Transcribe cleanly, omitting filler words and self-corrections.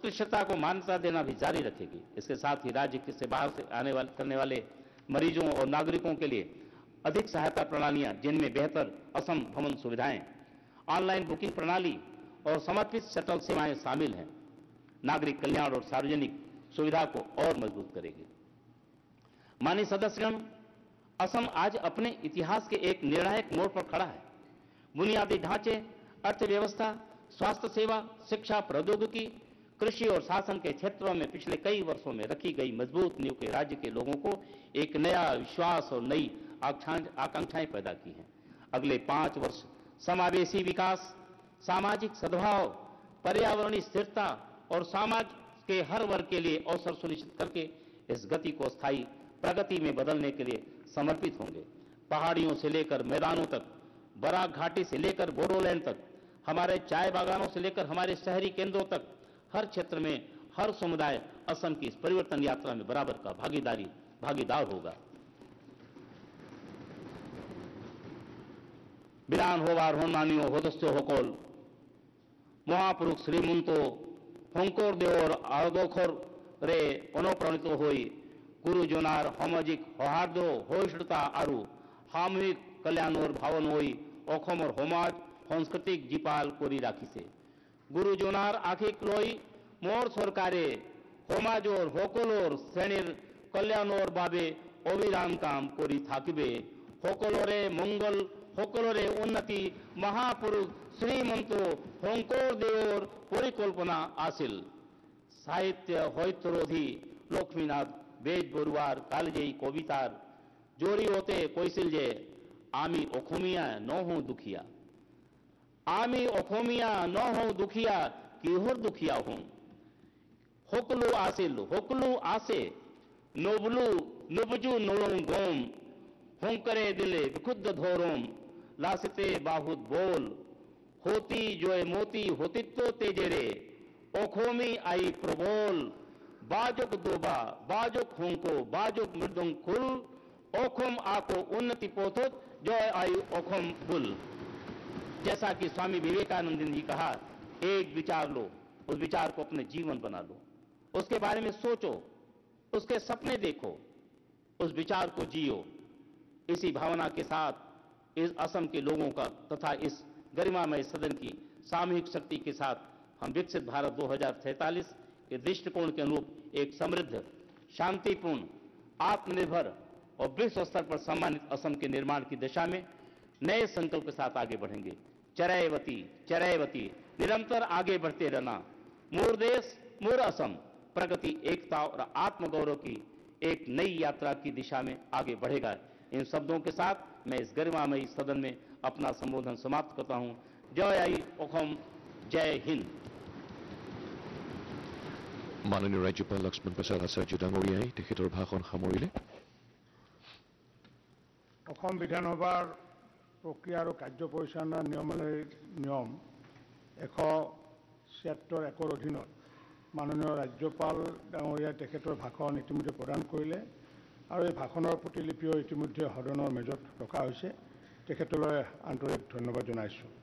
उत्कृष्टता को मान्यता देना भी जारी रखेगी। इसके साथ ही राज्य से बाहर से करने वाले मरीजों और नागरिकों के लिए अधिक सहायता प्रणालियां, जिनमें बेहतर असम भवन सुविधाएं, ऑनलाइन बुकिंग प्रणाली और समर्पित शटल सेवाएं शामिल हैं, नागरिक कल्याण और सार्वजनिक सुविधा को और मजबूत करेगी। माननीय सदस्यगण, असम आज अपने इतिहास के एक निर्णायक मोड़ पर खड़ा है। बुनियादी ढांचे, अर्थव्यवस्था, स्वास्थ्य सेवा, शिक्षा, प्रौद्योगिकी, कृषि और शासन के क्षेत्रों में पिछले कई वर्षों में रखी गई मजबूत नींव के राज्य के लोगों को एक नया विश्वास और नई आकांक्षाएं पैदा की हैं। अगले 5 वर्ष समावेशी विकास, सामाजिक सद्भाव, पर्यावरणीय स्थिरता और समाज के हर वर्ग के लिए अवसर सुनिश्चित करके इस गति को स्थायी प्रगति में बदलने के लिए समर्पित होंगे। पहाड़ियों से लेकर मैदानों तक, बराक घाटी से लेकर बोडोलैंड तक, हमारे चाय बागानों से लेकर हमारे शहरी केंद्रों तक, हर क्षेत्र में हर समुदाय असम की इस परिवर्तन यात्रा में बराबर का भागीदार होगा। बिरान होवार होनमानियो होदस्तो होकोल महापुरुष श्रीमंतो होंकोर देवर आरदोखर रे अनुप्राणित होई गुरुजनार सामाजिक सौहार्द सहिष्णुता आरु सामूहिक कल्याणर भावन होई अखमर समाज सांस्कृतिक जीपाल करी राखिसे। गुरुजनार आखिक लई मोर सरकारे समाजर सकलोर श्रेणीर कल्याणर बाबे अविराम काम करी थाकिबे। सकलोरे मंगल, सकलोरे उन्नति महापुरुष श्रीमंत शंकर देवर परिकल्पना आसिल। साहित्य हयतरोधी लक्ष्मीनाथ बेजबरुआर कालजेई कवितार जोरी होते কৈছিল যে আমি অসমীয়া নহওঁ দুখীয়া, আমি অসমীয়া নহওঁ দুখীয়া, কিহৰ দুখীয়া হওঁ। সকলো আছিল, সকলো আছে, নবলু নবজু নলং গম, শংকৰে দিলে বিশুদ্ধ ধৰম, লাচিতে বাহুত বল, হতি জয় মতি হতিত্ব তেজেৰে, অসমী আই প্রবল, बाजक दोबा, बाजक होंको, बाजक मृदंग खुल, ओखम आको उन्नति पोथोत, जय आई ओखम फुल। जैसा कि स्वामी विवेकानंद जी कहा, एक विचार लो, उस विचार को अपने जीवन बना लो, उसके बारे में सोचो, उसके सपने देखो, उस विचार को जियो। इसी भावना के साथ इस असम के लोगों का तथा इस गरिमामय सदन की सामूहिक शक्ति के साथ हम विकसित भारत 2047 के दृष्टिकोण के अनुरूप एक समृद्ध, शांतिपूर्ण, आत्मनिर्भर और विश्व स्तर पर सम्मानित असम के निर्माण की दिशा में नए संकल्प के साथ आगे बढ़ेंगे। चरैवती चरैवती, निरंतर आगे बढ़ते रहना। मोर देश मोर असम प्रगति, एकता और आत्मगौरव की एक नई यात्रा की दिशा में आगे बढ़ेगा। इन शब्दों के साथ मैं इस गरिमामयी सदन में अपना संबोधन समाप्त करता हूं। जय आई ओखम, जय हिंद। माननीय राज्यपाल लक्ष्मण प्रसाद आचार्य डांगरियाई तेखेतर भाषण सामरिले। অসম বিধানসভাৰ প্ৰক্ৰিয়া আৰু কাৰ্য পৰিচালনাৰ নিয়ম 176 অধীনত মাননীয় ৰাজ্যপাল ডাঙৰীয়াই তেখেতৰ ভাষণ ইতিমধ্যে প্ৰদান কৰিলে আৰু এই ভাষণৰ প্ৰতিলিপিও ইতিমধ্যে সদনৰ মেজত ৰখা হৈছে। তেখেতলৈ আন্তৰিক ধন্যবাদ জনাইছোঁ।